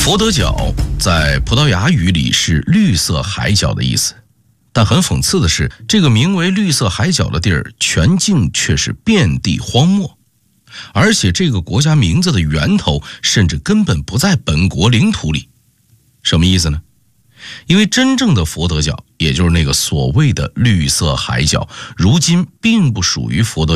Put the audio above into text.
佛得角在葡萄牙语里是绿色海角的意思，但很讽刺的是，这个名为绿色海角的地儿全境却是遍地荒漠，而且这个国家名字的源头甚至根本不在本国领土里。什么意思呢？因为真正的佛得角，也就是那个所谓的绿色海角，如今并不属于佛得角